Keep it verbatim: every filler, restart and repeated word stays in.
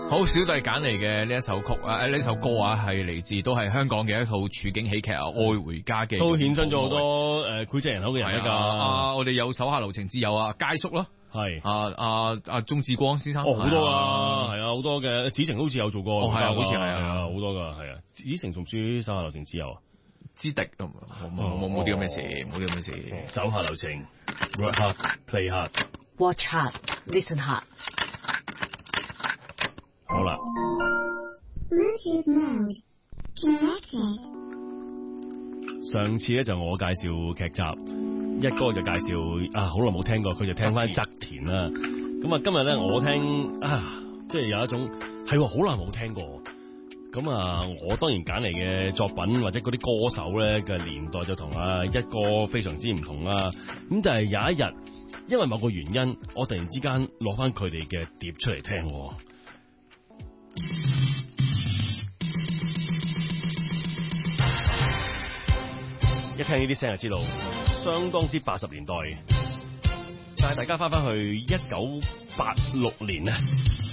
好，小弟揀嚟嘅呢一首曲啊，呢首歌啊，係嚟自都係香港嘅一套處境喜劇啊，《愛回家》嘅， 都衍生咗好多誒膾炙人口嘅人㗎。 啊，我哋有手下留情之友啊，佳叔咯， 係啊啊啊，鍾志光先生， 哦，好多啊，係啊，好多嘅，子誠好似有做過， 哦係啊，好似係啊，好多㗎，係啊，子誠仲屬於手下留情之友啊。 之敵咁，冇冇冇啲咁嘅事，冇啲咁嘅事。 手下留情 ，work hard，play hard，watch hard，listen hard。 好啦。上次咧就我介紹劇集，一哥就介紹啊，好耐冇聽過，佢就聽翻側田啦。咁啊，今日咧我聽啊，即係有一種係好耐冇聽過。咁啊，我當然揀嚟嘅作品或者嗰啲歌手咧嘅年代就同啊一哥非常之唔同啦。咁就係有一日，因為某個原因，我突然之間攞翻佢哋嘅碟出嚟聽。一聽呢啲聲就知道，相當之八十年代。帶大家翻翻去一九八六年啊！